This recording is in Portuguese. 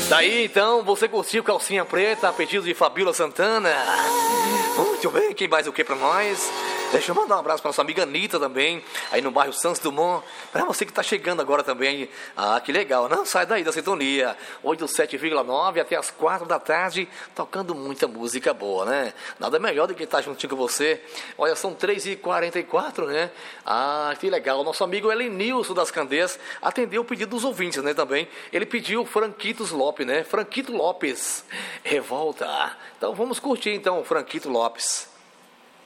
Daí então, você curtiu Calcinha Preta, a pedido de Fabíola Santana. Muito bem, quem mais o que pra nós? Deixa eu mandar um abraço pra nossa amiga Anitta também, aí no bairro Santos Dumont. Pra você que tá chegando agora também. Ah, que legal, não sai daí da sintonia. 87,9 até as 4 da tarde, tocando muita música boa, né? Nada melhor do que estar juntinho com você. Olha, são 3h44, né? Ah, que legal. Nosso amigo Elenilson das Candeias atendeu o pedido dos ouvintes, né, também. Ele pediu Franquitos Lopes, né? Franquito Lopes, Revolta. Então vamos curtir então o Franquito Lopes.